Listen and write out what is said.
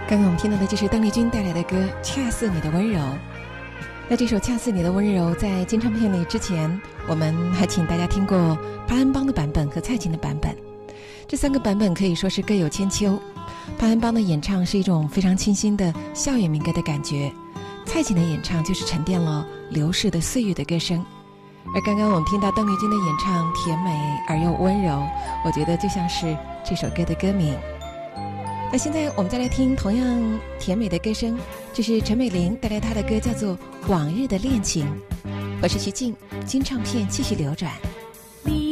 刚刚我们听到的就是邓丽君带来的歌《恰似你的温柔》。那这首《恰似你的温柔》在金唱片里之前，我们还请大家听过潘安邦的版本和蔡琴的版本。这三个版本可以说是各有千秋。潘安邦的演唱是一种非常清新的校园民歌的感觉，蔡琴的演唱就是沉淀了流逝的岁月的歌声。而刚刚我们听到邓丽君的演唱甜美而又温柔，我觉得就像是这首歌的歌名。那现在我们再来听同样甜美的歌声，这是陈美玲带来她的歌叫做《往日的恋情》。我是徐静，金唱片继续流转。